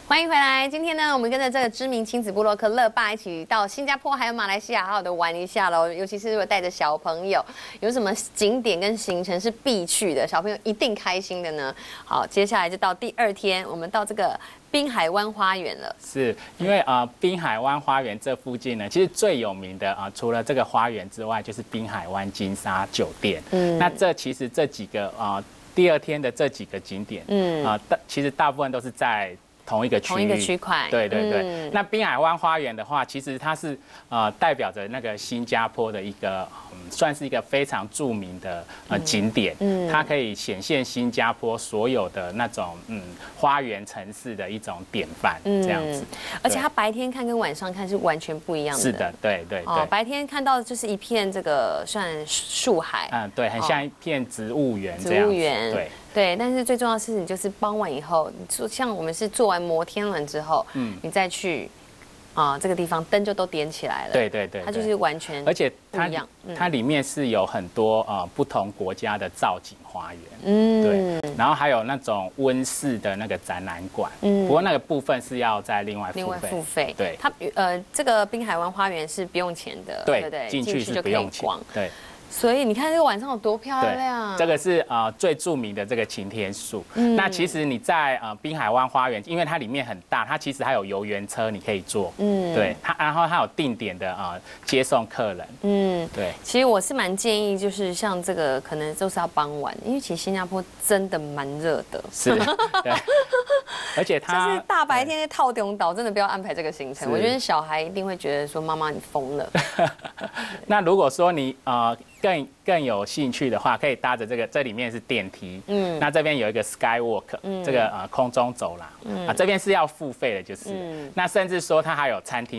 欢迎回来。今天呢，我们跟着这个知名亲子部落客乐爸一起到新加坡还有马来西亚，好好的玩一下喽。尤其是如果带着小朋友，有什么景点跟行程是必去的，小朋友一定开心的呢。好，接下来就到第2天，我们到这个滨海湾花园了。 是因为滨海湾花园这附近呢，其实最有名的除了这个花园之外，就是滨海湾金沙酒店。那其实这几个第2天的这几个景点，其实大部分都是在同一个区块，对对对。那滨海湾花园的话，其实它是代表着那个新加坡的一个算是一个非常著名的景点，它可以显现新加坡所有的那种花园城市的一种典范，这样子。 而且它白天看跟晚上看是完全不一样的。 是的，对对对。 白天看到的就是一片这个算树海， 对，很像一片植物园这样子，对。 对，但是最重要的事情就是傍晚以后，像我们是坐完摩天轮之后，你再去这个地方灯就都点起来了。对对对，它就是完全， 而且不一样。 它里面是有很多不同国家的造景花园，对，然后还有那种温室的那个展览馆，不过那个部分是要再另外付费。对， 它这个滨海湾花园是不用钱的，对不对？ 进去是不用钱，对。 所以你看这个晚上有多漂亮！ 这个是最著名的这个擎天树。那其实你在滨海湾花园，因为它里面很大，它其实还有游园车你可以坐。对，然后它有定点的接送客人。对。 其实我是蛮建议，就是像这个可能都是要傍晚，因为其实新加坡真的蛮热的。 是。对。而且它就是大白天在套顶岛，真的不要安排这个行程。我觉得小孩一定会觉得说妈妈你疯了。 那如果说你更有兴趣的话，可以搭着这里面是电梯，那这边有一个 Skywalk，这个空中走廊，这边是要付费的，就是，那甚至说它还有餐厅。